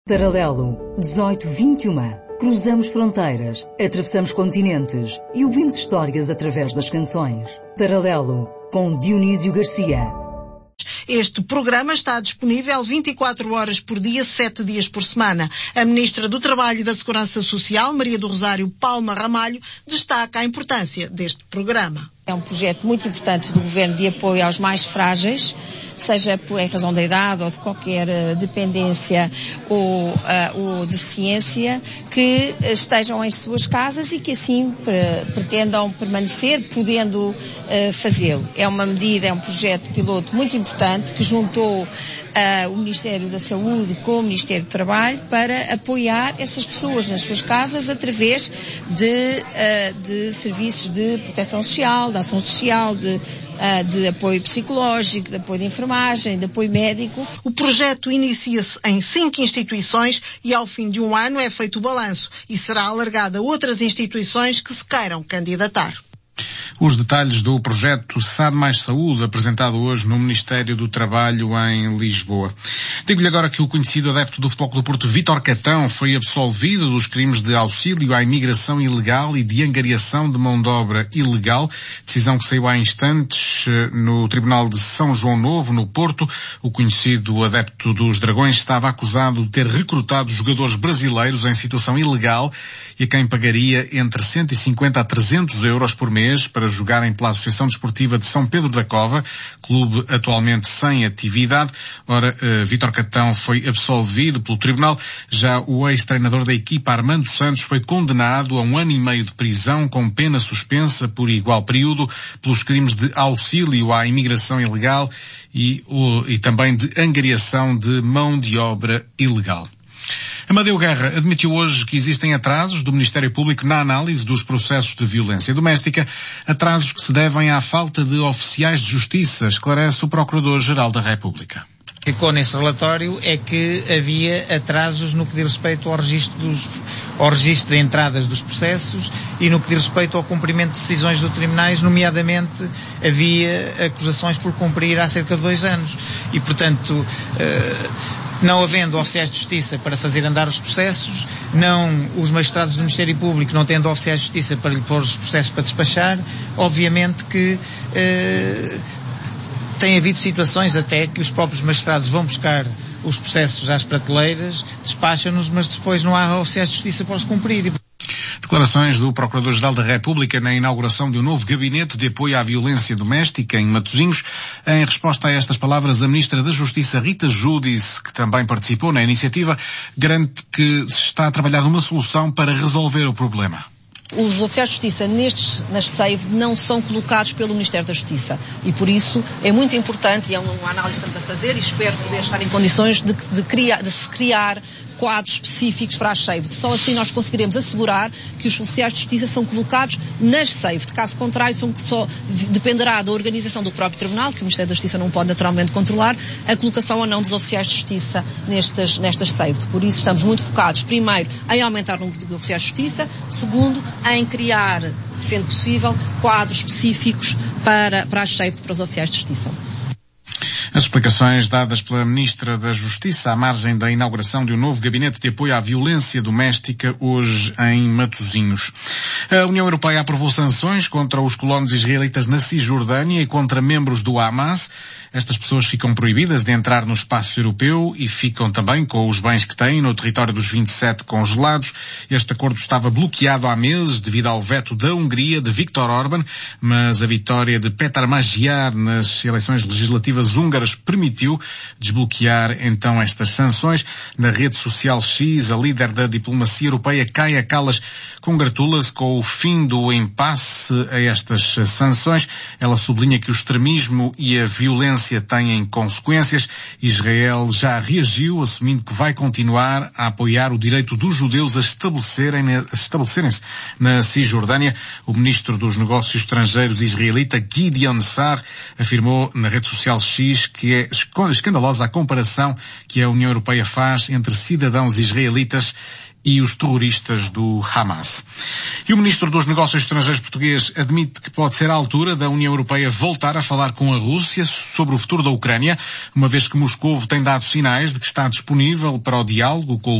Paralelo 1821. Cruzamos fronteiras, atravessamos continentes e ouvimos histórias através das canções. Paralelo, com Dionísio Garcia. Este programa está disponível 24 horas por dia, 7 dias por semana. A Ministra do Trabalho e da Segurança Social, Maria do Rosário Palma Ramalho, destaca a importância deste programa. É um projeto muito importante do Governo de apoio aos mais frágeis, seja em razão da idade ou de qualquer dependência ou deficiência, que estejam em suas casas e que assim pretendam permanecer, podendo fazê-lo. É uma medida, é um projeto piloto muito importante que juntou o Ministério da Saúde com o Ministério do Trabalho para apoiar essas pessoas nas suas casas através de serviços de proteção social, de ação social, de apoio psicológico, de apoio de enfermagem, de apoio médico. O projeto inicia-se em 5 instituições e ao fim de um ano é feito o balanço e será alargado a outras instituições que se queiram candidatar. Os detalhes do projeto SAD Mais Saúde, apresentado hoje no Ministério do Trabalho em Lisboa. Digo-lhe agora que o conhecido adepto do Futebol Clube do Porto, Vítor Catão, foi absolvido dos crimes de auxílio à imigração ilegal e de angariação de mão de obra ilegal. Decisão que saiu há instantes no Tribunal de São João Novo, no Porto. O conhecido adepto dos Dragões estava acusado de ter recrutado jogadores brasileiros em situação ilegal e a quem pagaria entre 150 a 300 euros por mês para jogarem pela Associação Desportiva de São Pedro da Cova, clube atualmente sem atividade. Ora, Vítor Catão foi absolvido pelo Tribunal. Já o ex-treinador da equipa, Armando Santos, foi condenado a 1 ano e meio de prisão com pena suspensa por igual período pelos crimes de auxílio à imigração ilegal e também de angariação de mão de obra ilegal. Amadeu Guerra admitiu hoje que existem atrasos do Ministério Público na análise dos processos de violência doméstica, atrasos que se devem à falta de oficiais de justiça, esclarece o Procurador-Geral da República. O que ficou nesse relatório é que havia atrasos no que diz respeito ao registro de entradas dos processos e no que diz respeito ao cumprimento de decisões do tribunais, nomeadamente havia acusações por cumprir há cerca de 2 anos e, portanto, não havendo oficiais de justiça para fazer andar os processos, os magistrados do Ministério Público não tendo oficiais de justiça para lhe pôr os processos para despachar, obviamente que tem havido situações até que os próprios magistrados vão buscar os processos às prateleiras, despacham-nos, mas depois não há oficiais de justiça para os cumprir. Declarações do Procurador-Geral da República na inauguração de um novo gabinete de apoio à violência doméstica em Matosinhos. Em resposta a estas palavras, a Ministra da Justiça, Rita Giudice, que também participou na iniciativa, garante que se está a trabalhar numa solução para resolver o problema. Os oficiais de justiça nas SEIV não são colocados pelo Ministério da Justiça e por isso é muito importante, e é uma análise que estamos a fazer e espero poder estar em condições de se criar quadros específicos para as SEIV. Só assim nós conseguiremos assegurar que os oficiais de justiça são colocados nas SEIV. De caso contrário, só dependerá da organização do próprio Tribunal, que o Ministério da Justiça não pode naturalmente controlar, a colocação ou não dos oficiais de justiça nestas SEIV. Por isso estamos muito focados, primeiro, em aumentar o número de oficiais de justiça, segundo, em criar, sendo possível, quadros específicos para as SEIV, para os oficiais de justiça. As explicações dadas pela Ministra da Justiça à margem da inauguração de um novo gabinete de apoio à violência doméstica hoje em Matosinhos. A União Europeia aprovou sanções contra os colonos israelitas na Cisjordânia e contra membros do Hamas. Estas pessoas ficam proibidas de entrar no espaço europeu e ficam também com os bens que têm no território dos 27 congelados. Este acordo estava bloqueado há meses devido ao veto da Hungria de Viktor Orbán, mas a vitória de Péter Magyar nas eleições legislativas húngaras permitiu desbloquear então estas sanções. Na rede social X, a líder da diplomacia europeia, Kaja Kallas, congratula-se com o fim do impasse a estas sanções. Ela sublinha que o extremismo e a violência têm consequências. Israel já reagiu, assumindo que vai continuar a apoiar o direito dos judeus a estabelecerem-se na Cisjordânia. O ministro dos Negócios Estrangeiros israelita, Gideon Sa'ar, afirmou na rede social X que é escandalosa a comparação que a União Europeia faz entre cidadãos israelitas e os terroristas do Hamas. E o Ministro dos Negócios Estrangeiros português admite que pode ser a altura da União Europeia voltar a falar com a Rússia sobre o futuro da Ucrânia, uma vez que Moscovo tem dado sinais de que está disponível para o diálogo com o